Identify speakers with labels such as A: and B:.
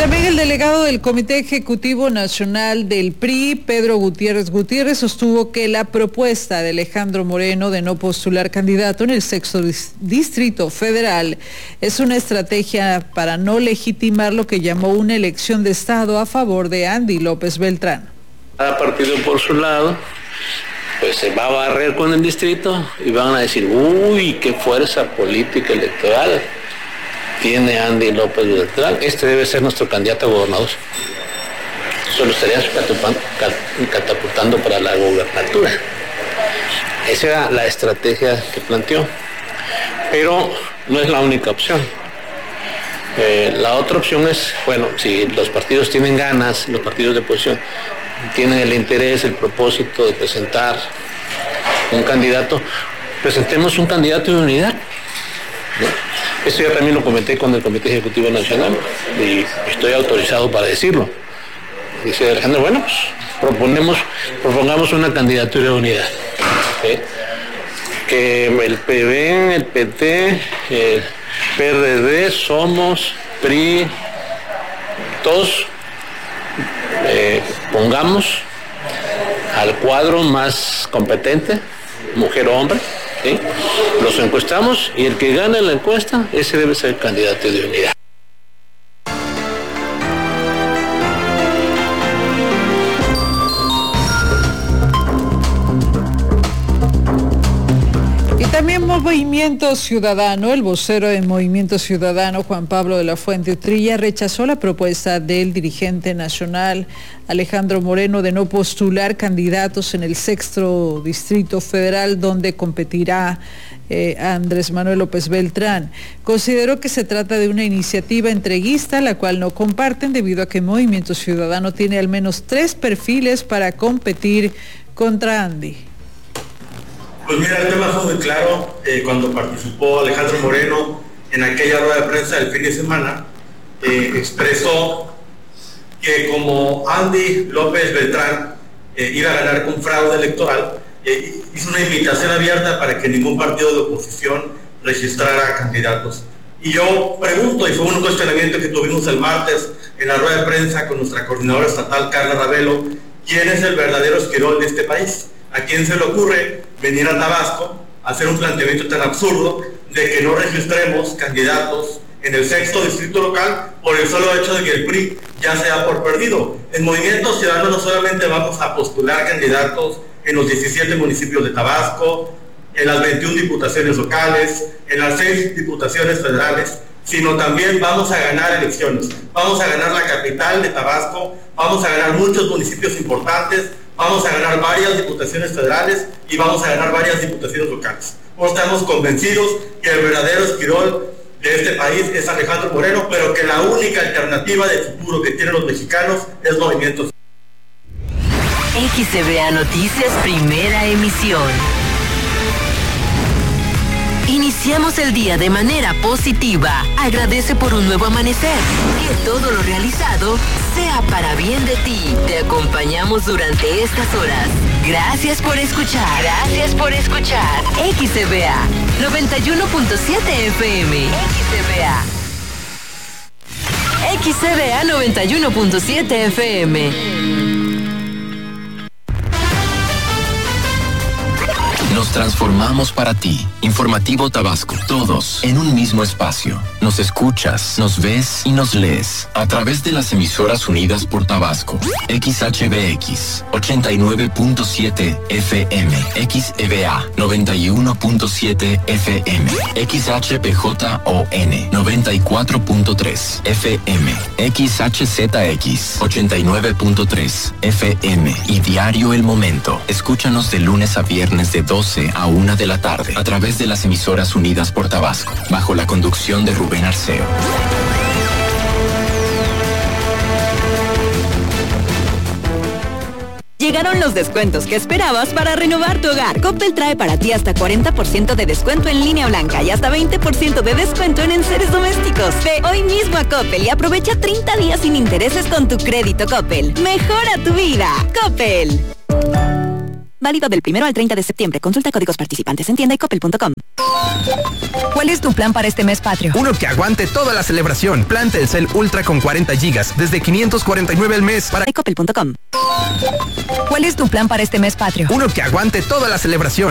A: también el delegado del Comité Ejecutivo Nacional del PRI, Pedro Gutiérrez Gutiérrez, sostuvo que la propuesta de Alejandro Moreno de no postular candidato en el 6º Distrito Federal es una estrategia para no legitimar lo que llamó una elección de Estado a favor de Andy López Beltrán.
B: Cada partido por su lado, pues se va a barrer con el distrito y van a decir, uy, qué fuerza política electoral tiene Andy López Beltrán, este debe ser nuestro candidato a gobernador. Solo estarías catapultando para la gobernatura. Esa era la estrategia que planteó. Pero no es la única opción. La otra opción es, bueno, si los partidos tienen ganas, los partidos de oposición tienen el interés, el propósito de presentar un candidato, presentemos un candidato de unidad, ¿no? Esto ya también lo comenté con el Comité Ejecutivo Nacional y estoy autorizado para decirlo. Dice Alejandro, bueno, pues propongamos una candidatura de unidad. ¿Sí? Que el PB, el PT, el PRD, Somos, PRI, todos pongamos al cuadro más competente, mujer o hombre, ¿sí? Los encuestamos y el que gane la encuesta, ese debe ser el candidato de unidad.
A: También Movimiento Ciudadano, el vocero de Movimiento Ciudadano, Juan Pablo de la Fuente Utrilla, rechazó la propuesta del dirigente nacional Alejandro Moreno de no postular candidatos en el 6º Distrito Federal, donde competirá Andrés Manuel López Beltrán. Consideró que se trata de una iniciativa entreguista, la cual no comparten debido a que Movimiento Ciudadano tiene al menos 3 perfiles para competir contra Andy.
C: Pues mira, el tema fue muy claro cuando participó Alejandro Moreno en aquella rueda de prensa del fin de semana. Expresó que como Andy López Beltrán iba a ganar con fraude electoral, hizo una invitación abierta para que ningún partido de oposición registrara candidatos. Y yo pregunto, y fue un cuestionamiento que tuvimos el martes en la rueda de prensa con nuestra coordinadora estatal, Carla Ravelo, ¿quién es el verdadero Esquirol de este país? ¿A quién se le ocurre venir a Tabasco a hacer un planteamiento tan absurdo de que no registremos candidatos en el 6º distrito local por el solo hecho de que el PRI ya se da por perdido? En Movimiento Ciudadano no solamente vamos a postular candidatos en los 17 municipios de Tabasco, en las 21 diputaciones locales, en las 6 diputaciones federales, sino también vamos a ganar elecciones. Vamos a ganar la capital de Tabasco, vamos a ganar muchos municipios importantes, vamos a ganar varias diputaciones federales y vamos a ganar varias diputaciones locales. Estamos convencidos que el verdadero esquirol de este país es Alejandro Moreno, pero que la única alternativa de futuro que tienen los mexicanos es Movimiento.
D: XCBA Noticias, primera emisión. Iniciamos el día de manera positiva. Agradece por un nuevo amanecer. Que todo lo realizado sea para bien de ti. Te acompañamos durante estas horas. Gracias por escuchar. Gracias por escuchar. XCBA 91.7 FM. XCBA 91.7 FM.
E: Nos transformamos para ti. Informativo Tabasco. Todos en un mismo espacio. Nos escuchas, nos ves y nos lees a través de las emisoras unidas por Tabasco. XHBX 89.7 FM. XEBA 91.7 FM. XHPJON 94.3 FM. XHZX 89.3 FM. Y Diario El Momento. Escúchanos de lunes a viernes de 12 a 1 de la tarde a través de las emisoras unidas por Tabasco, bajo la conducción de Rubén Arceo.
F: Llegaron los descuentos que esperabas para renovar tu hogar. Coppel trae para ti hasta 40% de descuento en línea blanca y hasta 20% de descuento en enseres domésticos. Ve hoy mismo a Coppel y aprovecha 30 días sin intereses con tu crédito Coppel. Mejora tu vida. Coppel. Válido del 1 al 30 de septiembre. Consulta códigos participantes en tienda y coppel.com.
G: ¿Cuál es tu plan para este mes patrio?
H: Uno que aguante toda la celebración. Plan Telcel Ultra con 40 gigas desde 549 al mes para
F: coppel.com.
G: ¿Cuál es tu plan para este mes patrio?
H: Uno que aguante toda la celebración.